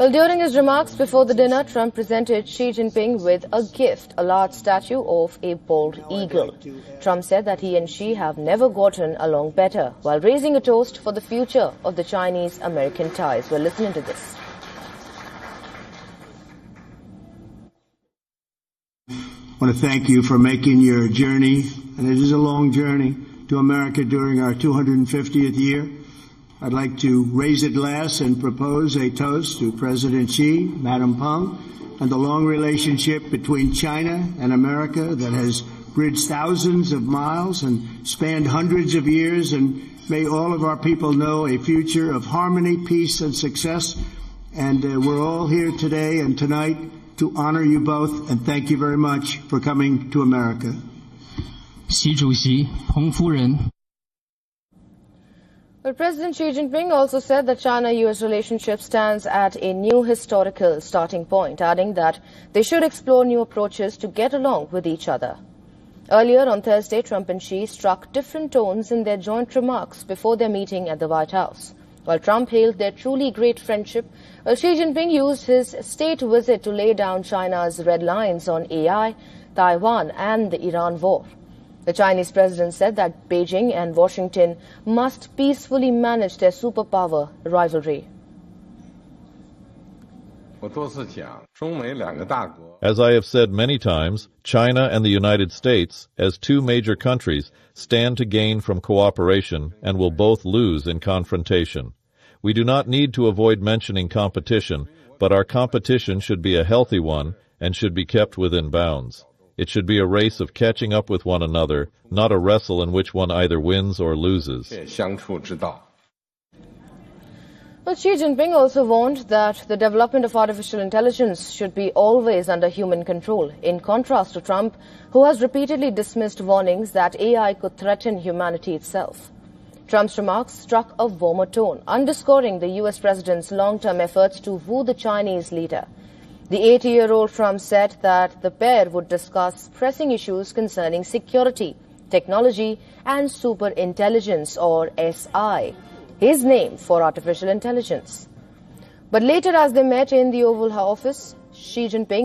Well, during his remarks before the dinner, Trump presented Xi Jinping with a gift, a large statue of a bald eagle. Trump said that he and Xi have never gotten along better, while raising a toast for the future of the Chinese-American ties. Well, listening to this. I want to thank you for making your journey, and it is a long journey, to America during our 250th year. I'd like to raise a glass and propose a toast to President Xi, Madam Peng, and the long relationship between China and America that has bridged thousands of miles and spanned hundreds of years, and may all of our people know a future of harmony, peace, and success. And we're all here today and tonight to honor you both, and thank you very much for coming to America. 习主席、彭夫人。 Well, President Xi Jinping also said that China-US relationship stands at a new historical starting point, adding that they should explore new approaches to get along with each other. Earlier on Thursday, Trump and Xi struck different tones in their joint remarks before their meeting at the White House. While Trump hailed their truly great friendship, Xi Jinping used his state visit to lay down China's red lines on AI, Taiwan and the Iran war. The Chinese president said that Beijing and Washington must peacefully manage their superpower rivalry. As I have said many times, China and the United States, as two major countries, stand to gain from cooperation and will both lose in confrontation. We do not need to avoid mentioning competition, but our competition should be a healthy one and should be kept within bounds. It should be a race of catching up with one another, not a wrestle in which one either wins or loses. Well, Xi Jinping also warned that the development of artificial intelligence should be always under human control, in contrast to Trump, who has repeatedly dismissed warnings that AI could threaten humanity itself. Trump's remarks struck a warmer tone, underscoring the U.S. president's long-term efforts to woo the Chinese leader. The 80-year-old Trump said that the pair would discuss pressing issues concerning security, technology and superintelligence, or SI, his name for artificial intelligence. But later, as they met in the Oval Office, Xi Jinping